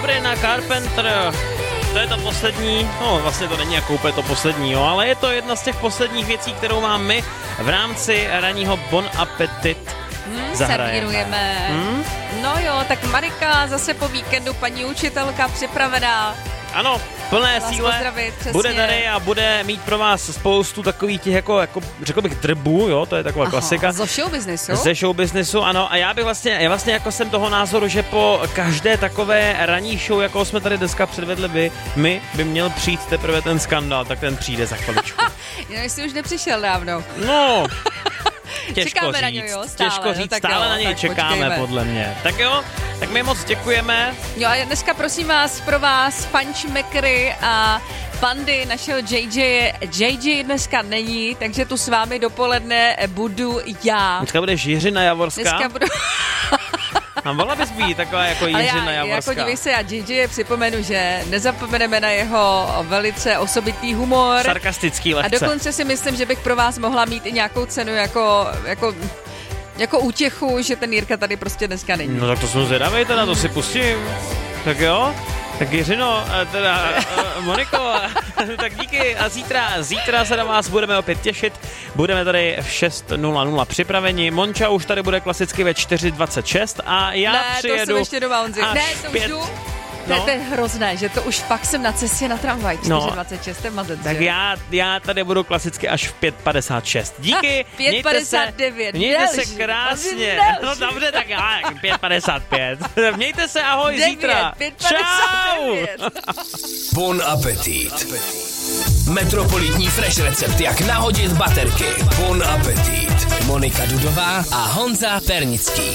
Sabrina Carpenter. To je to poslední, no vlastně to není jako úplně to poslední, jo, ale je to jedna z těch posledních věcí, kterou mám my v rámci ranního Bon Appetit servírujeme. No jo, tak Marika zase po víkendu, paní učitelka připravená. Ano, plné síle, pozdravit, bude tady a bude mít pro vás spoustu takových těch jako řekl bych drbů, jo, to je taková klasika. Ze showbiznesu? Ze showbiznesu, ano, a já vlastně jako jsem toho názoru, že po každé takové ranní show, jako jsme tady dneska předvedli by měl přijít teprve ten skandál, tak ten přijde za chviličku. Já jsi už nepřišel dávno. No, těžko čekáme říct, na něj, jo, stále, těžko říct, no, stále jo, na něj čekáme, počkejme. podle mě. Tak jo, tak my moc děkujeme. Jo a dneska prosím vás pro vás punchmakery a pandy našeho JJ. JJ dneska není, takže tu s vámi dopoledne budu já. Dneska bude Jiřina Javorská. Dneska budu... A mohla bys být taková jako Jiřina Javorská. Jako dívej se, já JJ připomenu, že nezapomeneme na jeho velice osobitý humor. Sarkastický lehce. A dokonce si myslím, že bych pro vás mohla mít i nějakou cenu jako útěchu, že ten Jirka tady prostě dneska není. No tak to jsem zvědavej, teda to si pustím. Tak jo, tak Jiřino, teda Moniko, tak díky a zítra se na vás budeme opět těšit. Budeme tady v 6:00 připraveni. Monča už tady bude klasicky ve 4:26 a já přijedu. Ne, to jsem ještě doma, Honzi. Ne, to už jdu. No. To je hrozné, že to už fakt jsem na cestě na tramvaj, 4:26, to je mazec, tak já tady budu klasicky až v 5:56. Díky, 5:59. Mějte se krásně. No dobře, tak já 5:55. Mějte se, ahoj, 9, zítra. 5:59. Bon Appetit. Metropolitní fresh recept, jak nahodit baterky. Bon Appetit. Monika Dudová a Honza Pernický.